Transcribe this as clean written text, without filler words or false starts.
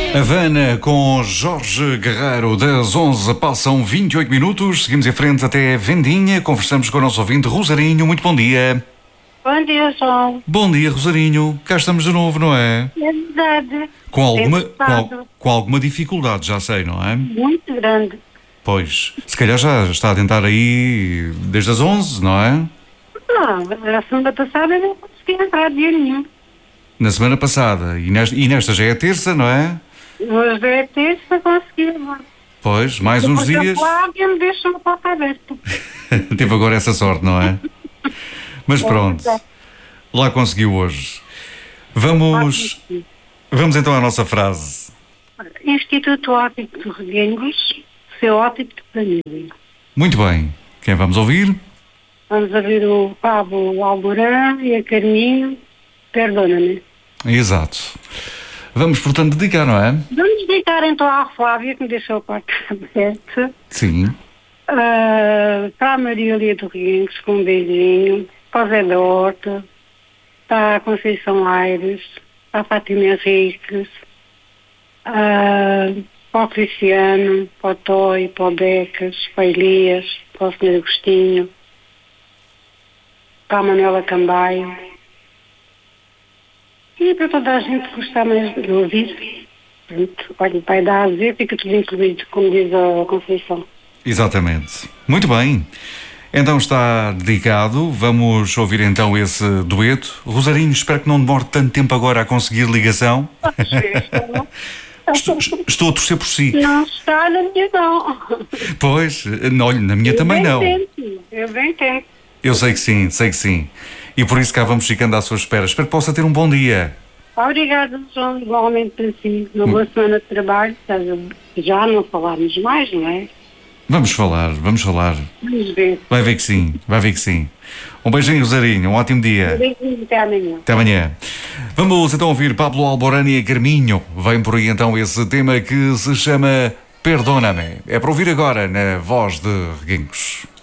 Havana com Jorge Guerreiro, das 11 passam 28 minutos, seguimos em frente até Vendinha, conversamos com o nosso ouvinte Rosarinho. Muito bom dia. Bom dia, João. Bom dia, Rosarinho, cá estamos de novo, não é? É verdade. Com alguma dificuldade, já sei, não é? Muito grande. Pois, se calhar já está a tentar aí desde as 11, não é? Não, a semana passada eu não consegui entrar dia nenhum. Na semana passada, e nesta já é terça, não é? Hoje é terça, consegui. Pois, mais uns dias. Porque me deixa uma porta aberta. Teve agora essa sorte, não é? Mas pronto, lá conseguiu hoje. Vamos então à nossa frase. Instituto Óptico de Reguengos, seu óptico de família. Muito bem. Quem vamos ouvir? Vamos ouvir o Pablo Alborã e a Carminho. Perdona-me. Exato. Vamos, portanto, dedicar, não é? Vamos dedicar então à Flávia, que me deixou a porta aberta. Sim. Para a Maria Lia do Reguengos, com um beijinho. Para o Zé da Horta. Para a Conceição Aires. Para a Fátima Henriques. Para o Cristiano. Para o Toy. Para o Becas. Para a Elias. Para o Sr. Agostinho. Para a Manuela Cambaio. E para toda a gente que gostar mais de ouvir. Pronto, olha, vai dar a ver, fica tudo incluído, como diz a Conceição. Exatamente. Muito bem. Então está dedicado. Vamos ouvir então esse dueto. Rosarinho, espero que não demore tanto tempo agora a conseguir ligação. Estou a torcer por si. Não está na minha, não. Pois, olha, na minha também não. Eu bem tento. Eu sei que sim, sei que sim. E por isso cá vamos ficando à sua espera. Espero que possa ter um bom dia. Obrigada, João, igualmente para si. Uma boa semana de trabalho. Já não falarmos mais, não é? Vamos falar, vamos falar. Vamos ver. Vai ver que sim, vai ver que sim. Um beijinho, Rosarinho, um ótimo dia. Um beijinho, até amanhã. Até amanhã. Vamos então ouvir Pablo Alborán e Carminho. Vem por aí então esse tema que se chama Perdona-me. É para ouvir agora na voz de Reguengos.